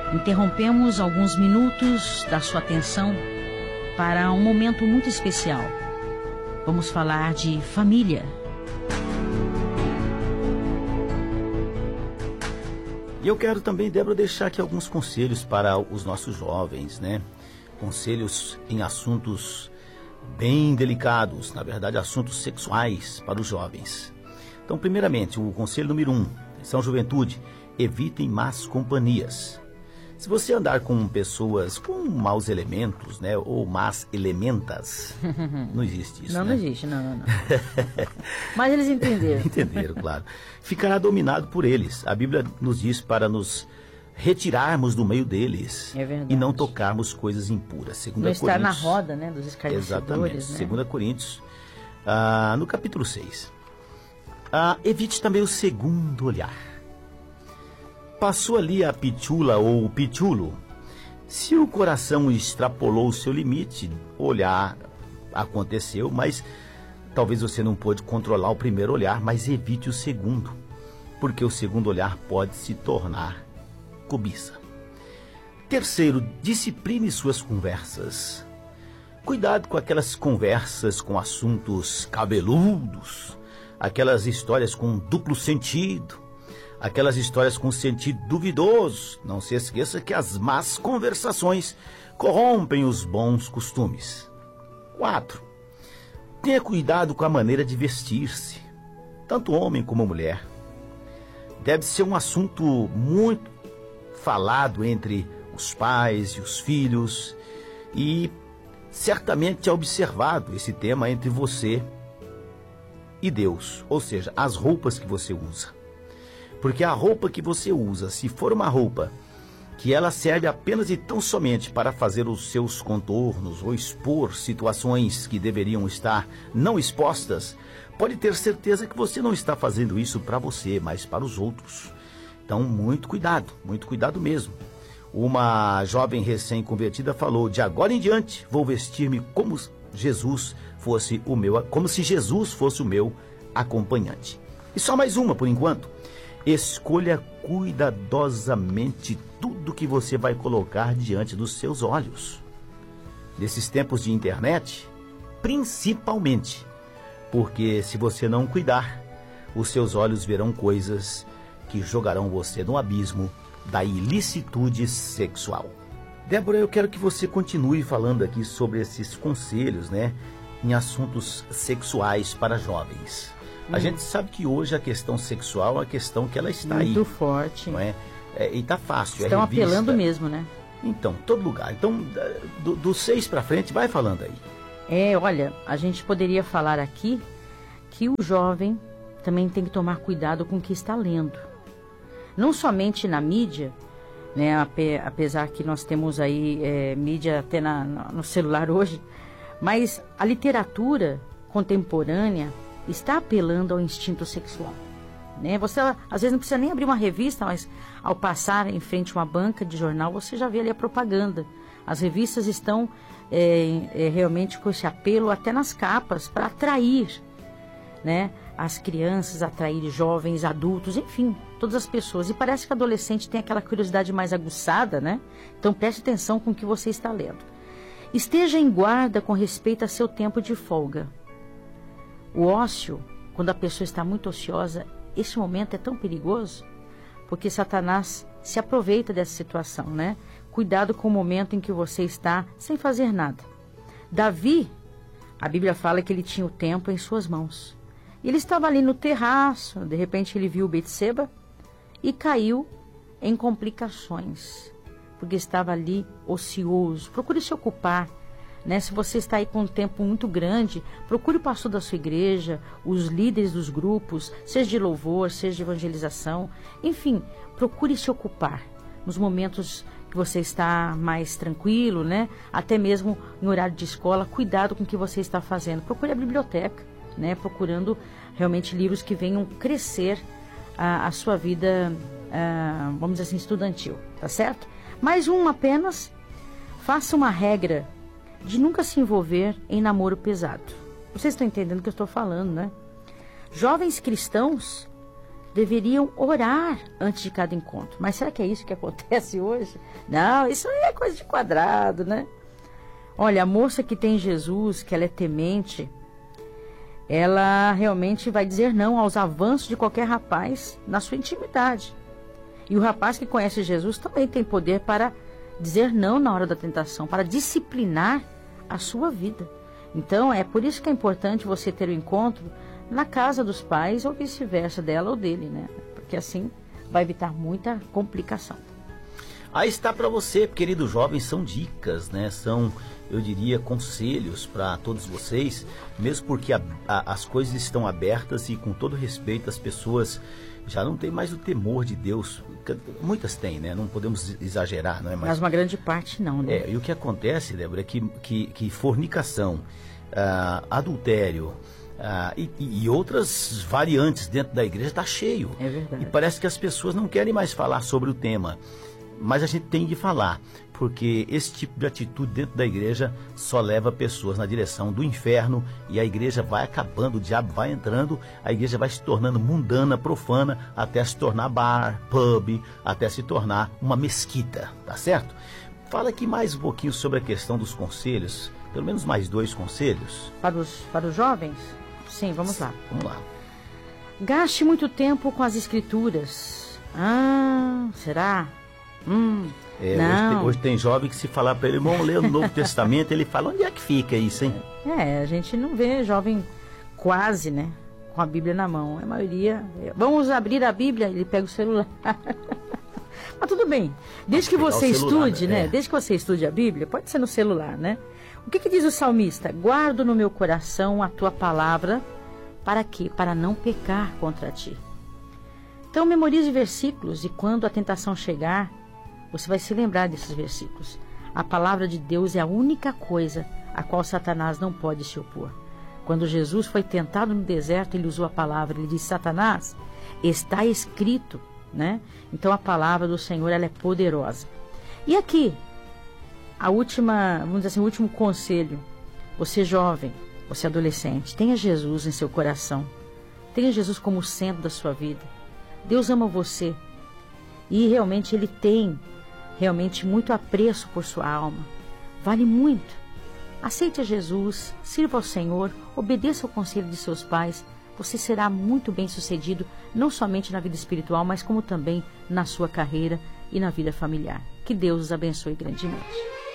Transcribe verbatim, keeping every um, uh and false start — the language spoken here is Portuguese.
Interrompemos alguns minutos da sua atenção para um momento muito especial. Vamos falar de família. E eu quero também, Débora, deixar aqui alguns conselhos para os nossos jovens, né? Conselhos em assuntos bem delicados, na verdade, assuntos sexuais para os jovens. Então, primeiramente, o conselho número um, atenção juventude, evitem más companhias. Se você andar com pessoas com maus elementos, né, ou más elementas, não existe isso, Não, né? não existe, não, não, não. Mas eles entenderam. Entenderam, claro. Ficará dominado por eles. A Bíblia nos diz para nos retirarmos do meio deles. É verdade. E não tocarmos coisas impuras. Segunda Não estar na Coríntios, roda, né, dos escarnecedores. exatamente. Né? Segunda Coríntios, ah, no capítulo seis. Ah, evite também o segundo olhar. Passou ali a pitula ou o pitulo. Se o coração extrapolou o seu limite, olhar aconteceu, mas talvez você não pôde controlar o primeiro olhar, mas evite o segundo, porque o segundo olhar pode se tornar cobiça. Terceiro, discipline suas conversas. Cuidado com aquelas conversas com assuntos cabeludos, aquelas histórias com duplo sentido, aquelas histórias com sentido duvidoso. Não se esqueça que as más conversações corrompem os bons costumes. Quatro, tenha cuidado com a maneira de vestir-se, tanto homem como mulher. Deve ser um assunto muito falado entre os pais e os filhos, e certamente é observado esse tema entre você e Deus, ou seja, as roupas que você usa. Porque a roupa que você usa, se for uma roupa que ela serve apenas e tão somente para fazer os seus contornos ou expor situações que deveriam estar não expostas, pode ter certeza que você não está fazendo isso para você, mas para os outros. Então, muito cuidado, muito cuidado mesmo. Uma jovem recém-convertida falou: de agora em diante vou vestir-me como Jesus fosse o meu, como se Jesus fosse o meu acompanhante. E só mais uma por enquanto. Escolha cuidadosamente tudo que você vai colocar diante dos seus olhos. Nesses tempos de internet, principalmente, porque se você não cuidar, os seus olhos verão coisas que jogarão você no abismo da ilicitude sexual. Débora, eu quero que você continue falando aqui sobre esses conselhos, né, em assuntos sexuais para jovens. A hum. gente sabe que hoje a questão sexual é uma questão que ela está muito aí. Muito forte. Não é? É, e está fácil. Estão é apelando mesmo, né? Então, todo lugar. Então, do, do seis para frente, vai falando aí. É, olha, a gente poderia falar aqui que o jovem também tem que tomar cuidado com o que está lendo. Não somente na mídia, né, apesar que nós temos aí é, mídia até na, no celular hoje, mas a literatura contemporânea está apelando ao instinto sexual, né? Você às vezes não precisa nem abrir uma revista, mas ao passar em frente a uma banca de jornal, você já vê ali a propaganda. As revistas estão é, é, realmente com esse apelo até nas capas para atrair, né, as crianças, atrair jovens, adultos, enfim, todas as pessoas. E parece que o adolescente tem aquela curiosidade mais aguçada, né? Então preste atenção com o que você está lendo. Esteja em guarda com respeito a seu tempo de folga. O ócio, quando a pessoa está muito ociosa, esse momento é tão perigoso, porque Satanás se aproveita dessa situação, né? Cuidado com o momento em que você está sem fazer nada. Davi, a Bíblia fala que ele tinha o tempo em suas mãos. Ele estava ali no terraço, de repente ele viu Betseba e caiu em complicações, porque estava ali ocioso. Procure se ocupar, né? Se você está aí com um tempo muito grande, procure o pastor da sua igreja, os líderes dos grupos, seja de louvor, seja de evangelização, enfim, procure se ocupar nos momentos que você está mais tranquilo, né? Até mesmo no horário de escola, cuidado com o que você está fazendo. Procure a biblioteca, né? Procurando realmente livros que venham crescer a, a sua vida, a, vamos dizer assim, estudantil, tá certo? Mais um apenas, faça uma regra de nunca se envolver em namoro pesado. Vocês estão entendendo o que eu estou falando, né? Jovens cristãos deveriam orar antes de cada encontro. Mas será que é isso que acontece hoje? Não, isso aí é coisa de quadrado, né? Olha, a moça que tem Jesus, que ela é temente, ela realmente vai dizer não aos avanços de qualquer rapaz na sua intimidade. E o rapaz que conhece Jesus também tem poder para dizer não na hora da tentação, para disciplinar a sua vida. Então, é por isso que é importante você ter o encontro na casa dos pais ou vice-versa, dela ou dele, né? Porque assim vai evitar muita complicação. Aí está para você, querido jovem, são dicas, né? São, eu diria, conselhos para todos vocês, mesmo porque a, a, as coisas estão abertas e com todo respeito as pessoas já não têm mais o temor de Deus. Muitas têm, né? Não podemos exagerar, não é? Mas, Mas uma grande parte não, né? É, e o que acontece, Débora, é que, que, que fornicação, ah, adultério, ah, e, e outras variantes dentro da igreja está cheio. É verdade. E parece que as pessoas não querem mais falar sobre o tema. Mas a gente tem de falar, porque esse tipo de atitude dentro da igreja só leva pessoas na direção do inferno e a igreja vai acabando, o diabo vai entrando, a igreja vai se tornando mundana, profana, até se tornar bar, pub, até se tornar uma mesquita, tá certo? Fala aqui mais um pouquinho sobre a questão dos conselhos, pelo menos mais dois conselhos. Para os, para os jovens? Sim, vamos lá. Vamos lá. Gaste muito tempo com as escrituras. Ah, será? Hum, é, não. Hoje, tem, hoje tem jovem que se falar para ele, irmão, lê o Novo Testamento, ele fala, onde é que fica isso, hein? É, a gente não vê jovem quase, né, com a Bíblia na mão. A maioria, é, vamos abrir a Bíblia, ele pega o celular. Mas tudo bem, desde que você celular, estude, né, é. desde que você estude a Bíblia, pode ser no celular, né? O que que diz o salmista? Guardo no meu coração a tua palavra, para quê? Para não pecar contra ti. Então memorize versículos e quando a tentação chegar, você vai se lembrar desses versículos. A palavra de Deus é a única coisa a qual Satanás não pode se opor. Quando Jesus foi tentado no deserto, ele usou a palavra, ele disse, Satanás, está escrito, né? Então a palavra do Senhor, ela é poderosa. E aqui, a última, vamos dizer assim, o último conselho. Você jovem, você adolescente, tenha Jesus em seu coração. Tenha Jesus como centro da sua vida. Deus ama você. E realmente Ele tem realmente muito apreço por sua alma. Vale muito. Aceite a Jesus, sirva ao Senhor, obedeça ao conselho de seus pais. Você será muito bem sucedido, não somente na vida espiritual, mas como também na sua carreira e na vida familiar. Que Deus os abençoe grandemente.